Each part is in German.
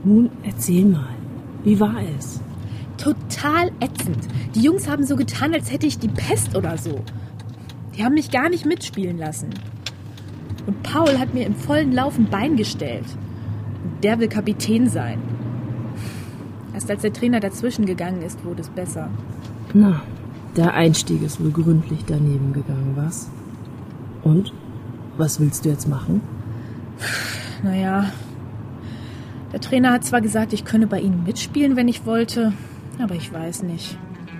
Nun, erzähl mal. Wie war es? Total ätzend. Die Jungs haben so getan, als hätte ich die Pest oder so. Die haben mich gar nicht mitspielen lassen. Und Paul hat mir im vollen Lauf ein Bein gestellt. Und der will Kapitän sein. Erst als der Trainer dazwischen gegangen ist, wurde es besser. Na, der Einstieg ist wohl gründlich daneben gegangen, was? Und? Was willst du jetzt machen? Naja, der Trainer hat zwar gesagt, ich könne bei ihnen mitspielen, wenn ich wollte, aber ich weiß nicht.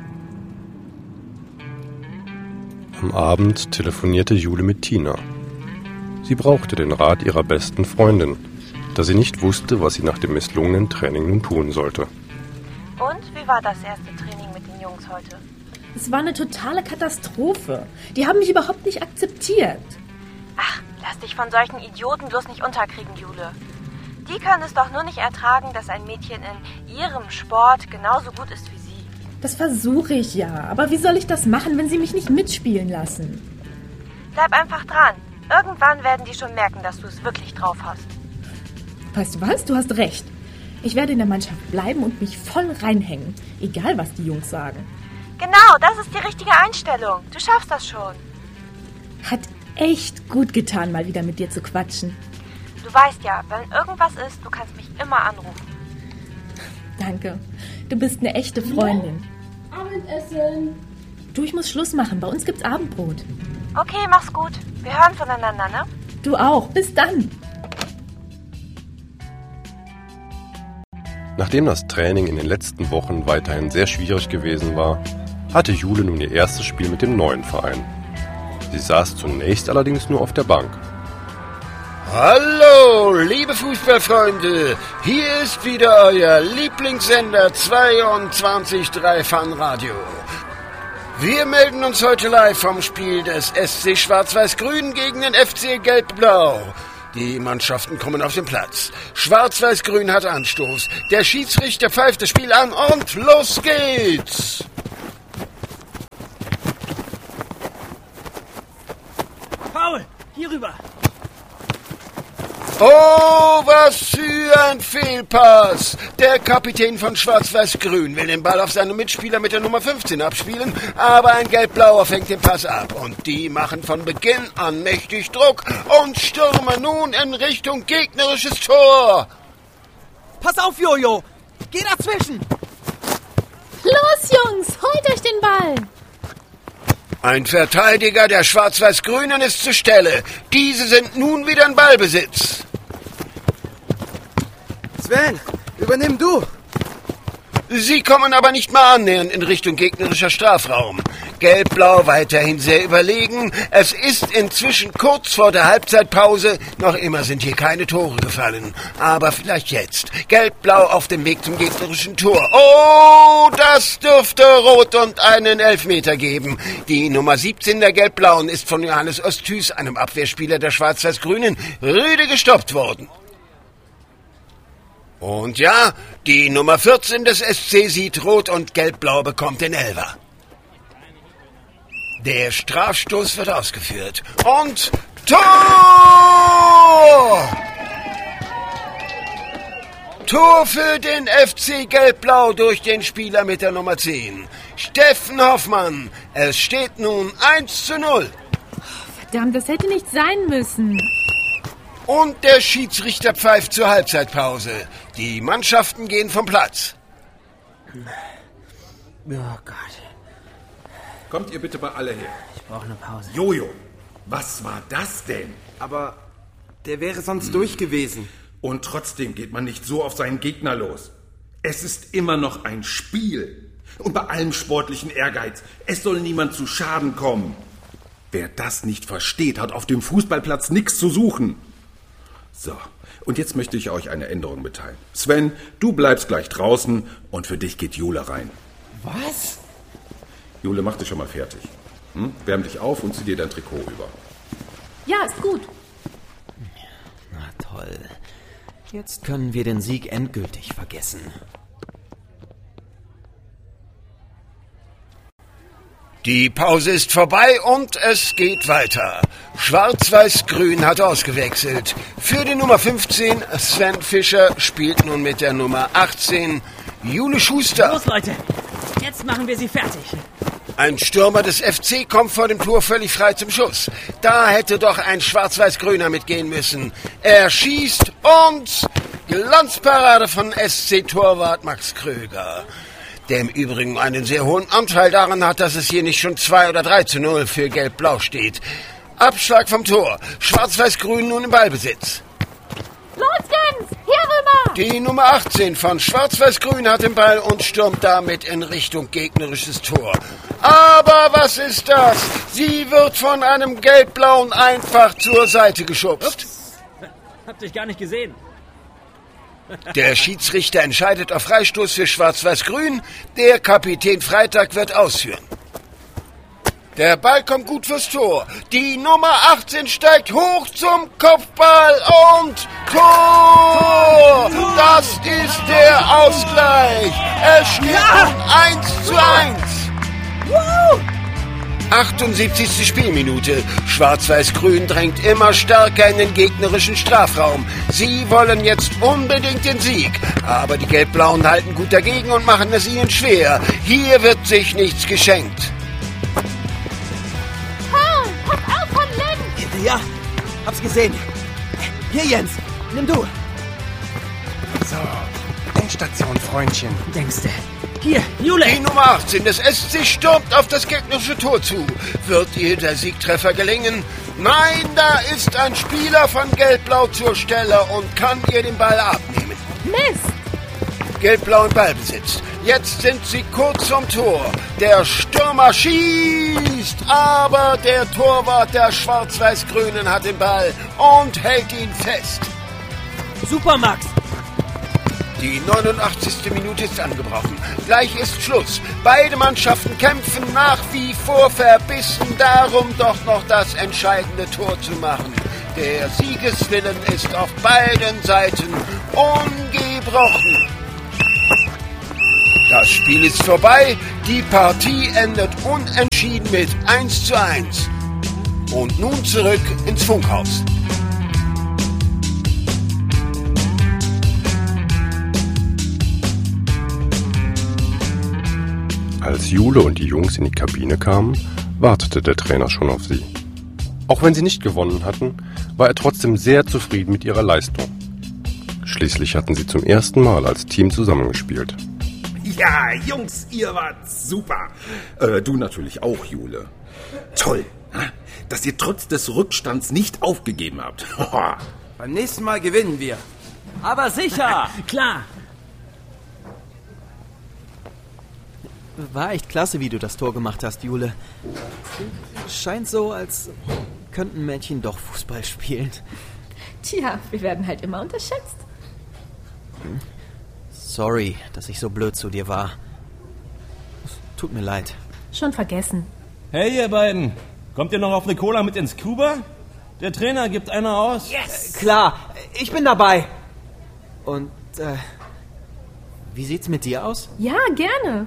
Am Abend telefonierte Jule mit Tina. Sie brauchte den Rat ihrer besten Freundin, da sie nicht wusste, was sie nach dem misslungenen Training nun tun sollte. Und wie war das erste Training mit den Jungs heute? Es war eine totale Katastrophe. Die haben mich überhaupt nicht akzeptiert. Ach, lass dich von solchen Idioten bloß nicht unterkriegen, Jule. Die können es doch nur nicht ertragen, dass ein Mädchen in ihrem Sport genauso gut ist wie sie. Das versuche ich ja. Aber wie soll ich das machen, wenn sie mich nicht mitspielen lassen? Bleib einfach dran. Irgendwann werden die schon merken, dass du es wirklich drauf hast. Weißt du was? Du hast recht. Ich werde in der Mannschaft bleiben und mich voll reinhängen. Egal, was die Jungs sagen. Genau, das ist die richtige Einstellung. Du schaffst das schon. Hat echt gut getan, mal wieder mit dir zu quatschen. Du weißt ja, wenn irgendwas ist, du kannst mich immer anrufen. Danke. Du bist eine echte Freundin. Abendessen. Du, ich muss Schluss machen. Bei uns gibt's Abendbrot. Okay, mach's gut. Wir hören voneinander, ne? Du auch. Bis dann. Nachdem das Training in den letzten Wochen weiterhin sehr schwierig gewesen war, hatte Jule nun ihr erstes Spiel mit dem neuen Verein. Sie saß zunächst allerdings nur auf der Bank. Hallo, liebe Fußballfreunde, hier ist wieder euer Lieblingssender 22.3 Fun Radio. Wir melden uns heute live vom Spiel des SC Schwarz-Weiß-Grün gegen den FC Gelb-Blau. Die Mannschaften kommen auf den Platz. Schwarz-Weiß-Grün hat Anstoß. Der Schiedsrichter pfeift das Spiel an und los geht's! Paul, hier rüber. Oh, was für ein Fehlpass! Der Kapitän von Schwarz-Weiß-Grün will den Ball auf seine Mitspieler mit der Nummer 15 abspielen, aber ein Gelb-Blauer fängt den Pass ab und die machen von Beginn an mächtig Druck und stürmen nun in Richtung gegnerisches Tor. Pass auf, Jojo! Geh dazwischen! Los, Jungs! Holt euch den Ball! Ein Verteidiger der Schwarz-Weiß-Grünen ist zur Stelle. Diese sind nun wieder in Ballbesitz. Sven, übernimm du! Sie kommen aber nicht mal annähernd in Richtung gegnerischer Strafraum. Gelb-Blau weiterhin sehr überlegen. Es ist inzwischen kurz vor der Halbzeitpause. Noch immer sind hier keine Tore gefallen. Aber vielleicht jetzt. Gelb-Blau auf dem Weg zum gegnerischen Tor. Oh, das dürfte rot und einen Elfmeter geben. Die Nummer 17 der Gelb-Blauen ist von Johannes Osthus, einem Abwehrspieler der Schwarz-Weiß-Grünen, rüde gestoppt worden. Und ja, die Nummer 14 des SC sieht rot und gelb-blau bekommt den Elfer. Der Strafstoß wird ausgeführt. Und Tor! Tor für den FC Gelb-Blau durch den Spieler mit der Nummer 10. Steffen Hoffmann. Es steht nun 1:0. Verdammt, das hätte nicht sein müssen. Und der Schiedsrichter pfeift zur Halbzeitpause. Die Mannschaften gehen vom Platz. Oh Gott. Kommt ihr bitte mal alle her. Ich brauche eine Pause. Jojo, was war das denn? Aber der wäre sonst durch gewesen. Und trotzdem geht man nicht so auf seinen Gegner los. Es ist immer noch ein Spiel. Und bei allem sportlichen Ehrgeiz, es soll niemand zu Schaden kommen. Wer das nicht versteht, hat auf dem Fußballplatz nichts zu suchen. So, und jetzt möchte ich euch eine Änderung mitteilen. Sven, du bleibst gleich draußen und für dich geht Jule rein. Was? Jule, mach dich schon mal fertig. Wärm dich auf und zieh dir dein Trikot über. Ja, ist gut. Na toll. Jetzt können wir den Sieg endgültig vergessen. Die Pause ist vorbei und es geht weiter. Schwarz-Weiß-Grün hat ausgewechselt. Für die Nummer 15, Sven Fischer, spielt nun mit der Nummer 18, Jule Schuster. Los, Leute, jetzt machen wir sie fertig. Ein Stürmer des FC kommt vor dem Tor völlig frei zum Schuss. Da hätte doch ein Schwarz-Weiß-Grüner mitgehen müssen. Er schießt und Glanzparade von SC-Torwart Max Kröger, der im Übrigen einen sehr hohen Anteil daran hat, dass es hier nicht schon 2 oder 3:0 für Gelb-Blau steht. Abschlag vom Tor. Schwarz-Weiß-Grün nun im Ballbesitz. Los, Jens! Hier rüber! Die Nummer 18 von Schwarz-Weiß-Grün hat den Ball und stürmt damit in Richtung gegnerisches Tor. Aber was ist das? Sie wird von einem Gelb-Blauen einfach zur Seite geschubst. Ups, hab dich gar nicht gesehen. Der Schiedsrichter entscheidet auf Freistoß für Schwarz-Weiß-Grün. Der Kapitän Freitag wird ausführen. Der Ball kommt gut fürs Tor. Die Nummer 18 steigt hoch zum Kopfball und Tor! Das ist der Ausgleich. Es steht nun 1:1. 78. Spielminute. Schwarz-Weiß-Grün drängt immer stärker in den gegnerischen Strafraum. Sie wollen jetzt unbedingt den Sieg. Aber die Gelb-Blauen halten gut dagegen und machen es ihnen schwer. Hier wird sich nichts geschenkt. Pass auf von links! Ja, hab's gesehen. Hier, Jens, nimm du. So, Endstation, Freundchen. Denkste. Hier, Jule. Die Nummer 18 des SC stürmt auf das gegnerische Tor zu. Wird ihr der Siegtreffer gelingen? Nein, da ist ein Spieler von Gelb-Blau zur Stelle und kann ihr den Ball abnehmen. Mist! Gelb-Blau im Ballbesitz. Jetzt sind sie kurz vom Tor. Der Stürmer schießt, aber der Torwart der Schwarz-Weiß-Grünen hat den Ball und hält ihn fest. Super, Max. Die 89. Minute ist angebrochen. Gleich ist Schluss. Beide Mannschaften kämpfen nach wie vor verbissen darum, doch noch das entscheidende Tor zu machen. Der Siegeswillen ist auf beiden Seiten ungebrochen. Das Spiel ist vorbei. Die Partie endet unentschieden mit 1:1. Und nun zurück ins Funkhaus. Als Jule und die Jungs in die Kabine kamen, wartete der Trainer schon auf sie. Auch wenn sie nicht gewonnen hatten, war er trotzdem sehr zufrieden mit ihrer Leistung. Schließlich hatten sie zum ersten Mal als Team zusammengespielt. Ja, Jungs, ihr wart super. Du natürlich auch, Jule. Toll, dass ihr trotz des Rückstands nicht aufgegeben habt. Beim nächsten Mal gewinnen wir. Aber sicher. Klar. War echt klasse, wie du das Tor gemacht hast, Jule. Scheint so, als könnten Mädchen doch Fußball spielen. Tja, wir werden halt immer unterschätzt. Sorry, dass ich so blöd zu dir war. Tut mir leid. Schon vergessen. Hey, ihr beiden. Kommt ihr noch auf eine Cola mit ins Kuba? Der Trainer gibt einer aus. Yes! Klar, ich bin dabei. Und, wie sieht's mit dir aus? Ja, gerne.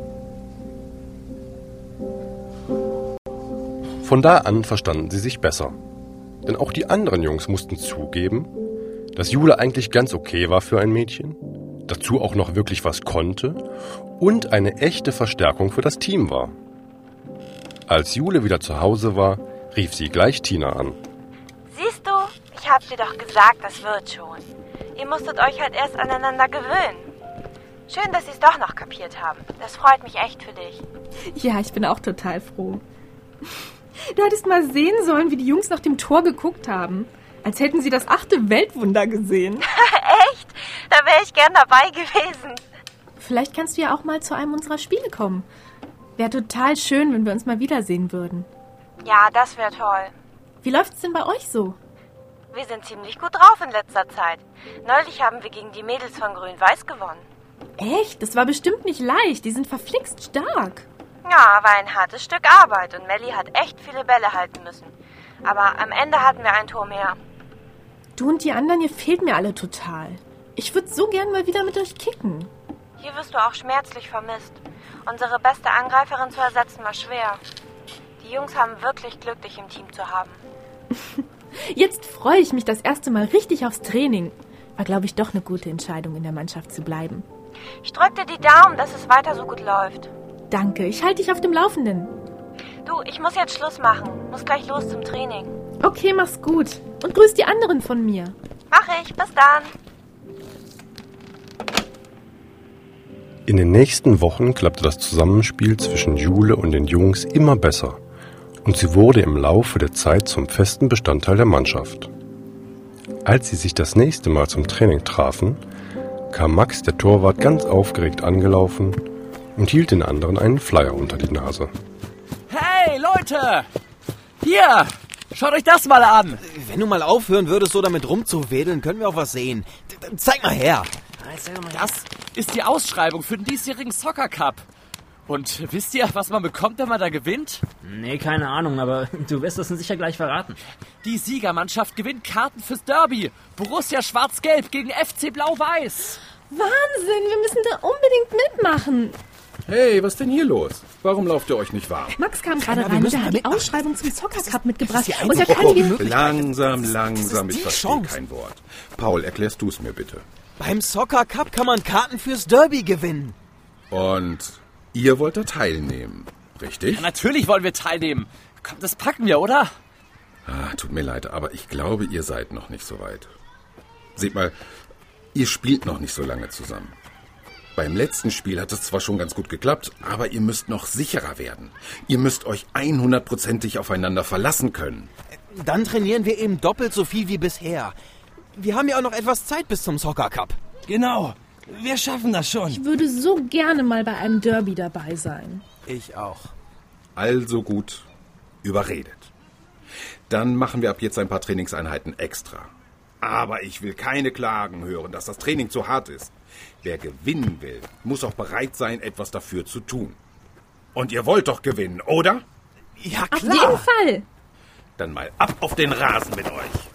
Von da an verstanden sie sich besser. Denn auch die anderen Jungs mussten zugeben, dass Jule eigentlich ganz okay war für ein Mädchen, dazu auch noch wirklich was konnte und eine echte Verstärkung für das Team war. Als Jule wieder zu Hause war, rief sie gleich Tina an. Siehst du, ich hab dir doch gesagt, das wird schon. Ihr musstet euch halt erst aneinander gewöhnen. Schön, dass sie es doch noch kapiert haben. Das freut mich echt für dich. Ja, ich bin auch total froh. Du hättest mal sehen sollen, wie die Jungs nach dem Tor geguckt haben. Als hätten sie das 8. Weltwunder gesehen. Echt? Da wäre ich gern dabei gewesen. Vielleicht kannst du ja auch mal zu einem unserer Spiele kommen. Wäre total schön, wenn wir uns mal wiedersehen würden. Ja, das wäre toll. Wie läuft's denn bei euch so? Wir sind ziemlich gut drauf in letzter Zeit. Neulich haben wir gegen die Mädels von Grün-Weiß gewonnen. Echt? Das war bestimmt nicht leicht. Die sind verflixt stark. Ja, war ein hartes Stück Arbeit und Melli hat echt viele Bälle halten müssen. Aber am Ende hatten wir ein Tor mehr. Du und die anderen, ihr fehlt mir alle total. Ich würde so gern mal wieder mit euch kicken. Hier wirst du auch schmerzlich vermisst. Unsere beste Angreiferin zu ersetzen war schwer. Die Jungs haben wirklich Glück, dich im Team zu haben. Jetzt freue ich mich das erste Mal richtig aufs Training. War, glaube ich, doch eine gute Entscheidung, in der Mannschaft zu bleiben. Ich drück dir die Daumen, dass es weiter so gut läuft. Danke, ich halte dich auf dem Laufenden. Du, ich muss jetzt Schluss machen. Muss gleich los zum Training. Okay, mach's gut. Und grüß die anderen von mir. Mach ich, bis dann. In den nächsten Wochen klappte das Zusammenspiel zwischen Jule und den Jungs immer besser und sie wurde im Laufe der Zeit zum festen Bestandteil der Mannschaft. Als sie sich das nächste Mal zum Training trafen, kam Max, der Torwart, ganz aufgeregt angelaufen und hielt den anderen einen Flyer unter die Nase. Hey, Leute! Hier! Schaut euch das mal an! Wenn du mal aufhören würdest, so damit rumzuwedeln, können wir auch was sehen. Zeig mal her! Das ist die Ausschreibung für den diesjährigen Soccer Cup. Und wisst ihr, was man bekommt, wenn man da gewinnt? Nee, keine Ahnung, aber du wirst das sicher gleich verraten. Die Siegermannschaft gewinnt Karten fürs Derby. Borussia Schwarz-Gelb gegen FC Blau-Weiß. Wahnsinn, wir müssen da unbedingt mitmachen. Hey, was ist denn hier los? Warum lauft ihr euch nicht warm? Max kam gerade rein und er hat die Ausschreibung zum Soccer Cup mitgebracht. Und da können wir... Langsam, ich verstehe kein Wort. Paul, erklärst du es mir bitte. Beim Soccer Cup kann man Karten fürs Derby gewinnen. Und ihr wollt da teilnehmen, richtig? Ja, natürlich wollen wir teilnehmen. Komm, das packen wir, oder? Tut mir leid, aber ich glaube, ihr seid noch nicht so weit. Seht mal, ihr spielt noch nicht so lange zusammen. Beim letzten Spiel hat es zwar schon ganz gut geklappt, aber ihr müsst noch sicherer werden. Ihr müsst euch 100%ig aufeinander verlassen können. Dann trainieren wir eben doppelt so viel wie bisher. Wir haben ja auch noch etwas Zeit bis zum Soccer Cup. Genau, wir schaffen das schon. Ich würde so gerne mal bei einem Derby dabei sein. Ich auch. Also gut, überredet. Dann machen wir ab jetzt ein paar Trainingseinheiten extra. Aber ich will keine Klagen hören, dass das Training zu hart ist. Wer gewinnen will, muss auch bereit sein, etwas dafür zu tun. Und ihr wollt doch gewinnen, oder? Ja, klar. Auf jeden Fall. Dann mal ab auf den Rasen mit euch.